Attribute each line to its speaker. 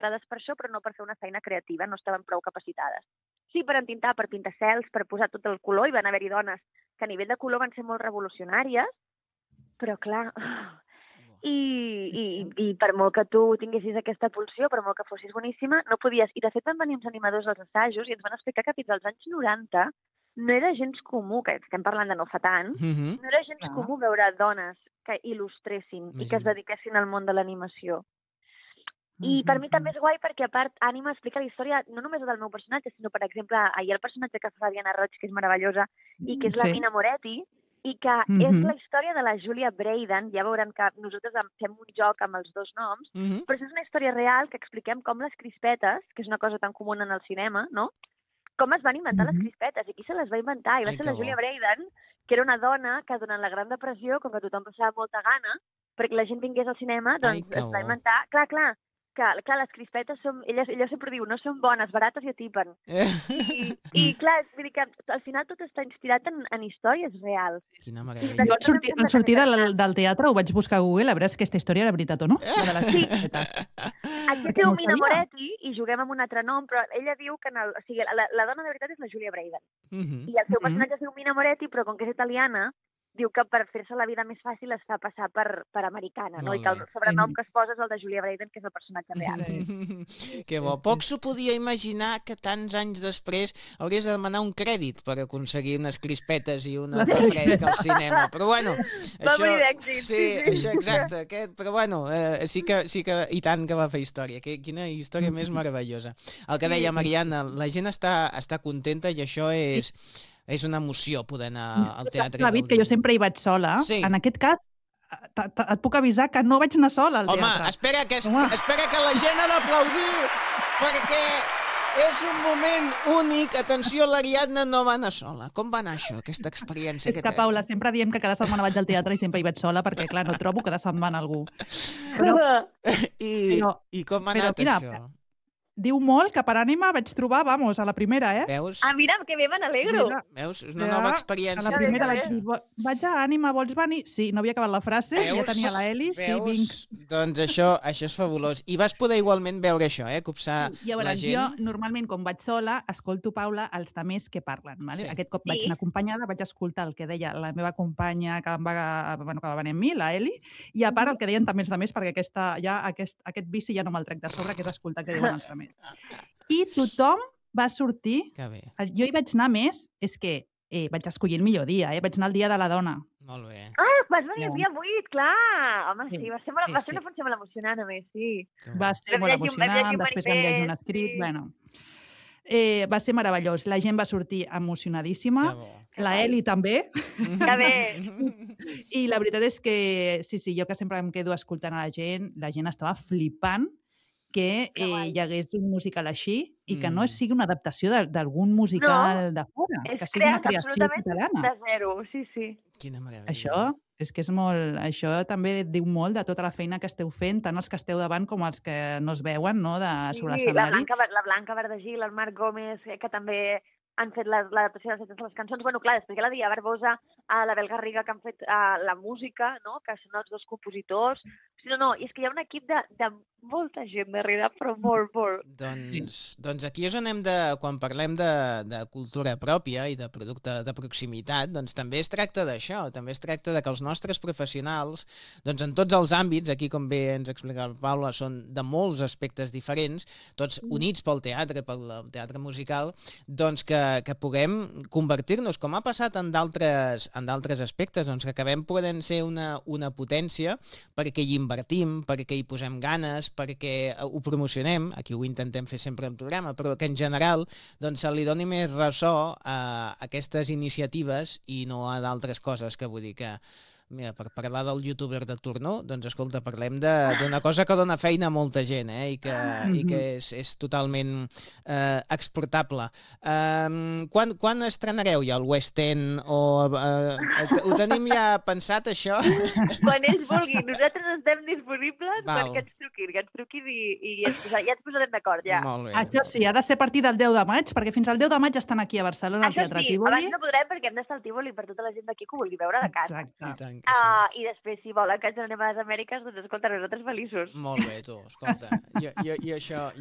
Speaker 1: preparades per això, però no per fer una feina creativa, no estaven prou capacitades. Sí, per entintar, per pintar cels, per posar tot el color, i van haver-hi dones que a nivell de color van ser molt revolucionàries, però clar, i per molt que tu tinguessis aquesta pulsió, per molt que fossis boníssima, no podies. I de fet van venir uns animadors als assajos i ens van explicar que fins als anys 90 no era gens comú, que estem parlant de no fa tant, no era gens comú veure dones que il·lustressin i que es dediquessin al món de l'animació. I per mi també és guai perquè, a part, Ànima explica la història no només del meu personatge, sinó, per exemple, hi ha el personatge que fa Diana Roig, que és meravellosa, i que és la Mina Moretti, i que és la història de la Julia Brayden. Ja veurem que nosaltres fem un joc amb els dos noms, però és una història real que expliquem com les crispetes, que és una cosa tan comuna en el cinema, no?, com es van inventar les crispetes i qui se les va inventar. I va ser la Julia Brayden, que era una dona que durant la Gran Depressió, com que tothom passava molta gana, perquè la gent vingués al cinema, doncs es va inventar... Clar, les crispetes són... Ella sempre diu, no són bones, barates i atipen. I clar, vull dir que al final tot està inspirat en històries reals.
Speaker 2: Quina meravella.
Speaker 3: Jo en sortir del teatre ho vaig buscar a Google a veure si aquesta història era veritat o no.
Speaker 1: Sí. Aquí té un Mina Moretti i juguem amb un altre nom, però ella diu que la dona de veritat és la Julia Brayden. I el seu personatge es diu Mina Moretti, però com que és italiana, diu que per fer-se la vida més fàcil es fa passar per americana, no? I que el sobrenom que es posa és el de Julia Brayden, que és el personatge real.
Speaker 2: Que bo. Poc s'ho podia imaginar que tants anys després hauries de demanar un crèdit per aconseguir unes crispetes i una refresca al cinema. Però bueno,
Speaker 1: va morir d'èxit.
Speaker 2: Sí, això, exacte. Però bueno, sí que i tant que va fer història. Quina història més meravellosa. El que deia Mariana, la gent està contenta i això és una emoció poder anar al teatre.
Speaker 3: David, que jo sempre hi vaig sola.
Speaker 2: Sí.
Speaker 3: En aquest cas, et puc avisar que no vaig anar sola al teatre.
Speaker 2: Home, espera que la gent ha d'aplaudir, perquè és un moment únic. Atenció, l'Ariadna no va anar sola. Com va anar això, aquesta experiència?
Speaker 3: És que, Paula, sempre diem que cada setmana vaig al teatre i sempre hi vaig sola, perquè, clar, no trobo cada setmana algú.
Speaker 2: I com ha anat això?
Speaker 3: Diu molt que per Ànima vaig trobar, vamos, a la primera,
Speaker 2: Veus?
Speaker 1: Mira, que bé, me n'alegro.
Speaker 2: Veus? És una nova experiència.
Speaker 3: A la primera vaig dir, vaig a Ànima, vols venir? Sí, no havia acabat la frase, ja tenia la Eli. Sí, vinc.
Speaker 2: Doncs això és fabulós. I vas poder igualment veure això, copsar la gent.
Speaker 3: Jo, normalment, quan vaig sola, escolto, Paula, els demés que parlen. Vale? Aquest cop vaig anar acompanyada, vaig escoltar el que deia la meva companya que va venir amb mi, la Eli, i a part el que deien també els demés, perquè aquest vici ja no me'l trec de sobre, que és escoltar què diuen els demés. I tothom va sortir...
Speaker 2: Que bé.
Speaker 3: Jo hi vaig anar més, és que vaig escollir el millor dia, vaig anar el dia de la dona.
Speaker 2: Molt bé.
Speaker 1: Vas venir el dia 8, clar! Home, sí, va ser una funció molt emocionant, a més, sí.
Speaker 3: Va ser molt emocionant, després vam llegir un escrit, bueno... va ser meravellós. La gent va sortir emocionadíssima. La Eli també.
Speaker 1: Que bé!
Speaker 3: I la veritat és que, sí, jo que sempre em quedo escoltant a la gent estava flipant que hi hagués un musical així i que no sigui una adaptació d'algun musical de fora, que sigui una creació catalana.
Speaker 1: De zero, sí.
Speaker 2: Quina meravella.
Speaker 3: Això és que és molt... Això també diu molt de tota la feina que esteu fent, tant els que esteu davant com els que no es veuen, no?, sobre l'escenari.
Speaker 1: La Blanca Verdagil, el Marc Gómez, que també han fet l'adaptació de les cançons. Bueno, clar, després hi ha la Dia Barbosa, l'Abel Garriga, que han fet la música, no?, que són els dos compositors. No, és que hi ha un equip de molta gent darrere, però molt.
Speaker 2: Doncs aquí és on hem de, quan parlem de cultura pròpia i de producte de proximitat, doncs també es tracta d'això, també es tracta de que els nostres professionals, doncs en tots els àmbits, aquí com bé ens explicava Paula, són de molts aspectes diferents, tots units pel teatre musical, doncs que puguem convertir-nos, com ha passat en d'altres aspectes, doncs que acabem podent ser una potència perquè hi invertim, perquè hi posem ganes, perquè ho promocionem, aquí ho intentem fer sempre en programa, però que en general doncs, se li doni més ressò a aquestes iniciatives i no a d'altres coses, que vull dir que mira, per parlar del youtuber de turno, doncs escolta, parlem d'una cosa que dona feina a molta gent, i que és totalment exportable. Quan estrenareu ja el West End? Ho tenim ja pensat, això?
Speaker 1: Quan ells vulguin. Nosaltres estem disponibles perquè ens truquin i ja ens posarem d'acord, ja.
Speaker 2: Molt bé.
Speaker 3: Això sí, ha de ser a partir del 10 de maig, perquè fins al 10 de maig estan aquí a Barcelona, al Teatre Tívoli.
Speaker 1: Abans no podrem perquè hem d'estar al Tívoli per tota la gent d'aquí que ho vulgui veure de casa.
Speaker 3: Exacte.
Speaker 2: entenc que sí.
Speaker 1: I després, si volen que ens anem a les Amèriques, doncs escolta, nosaltres feliços.
Speaker 2: Molt bé, tu, escolta, jo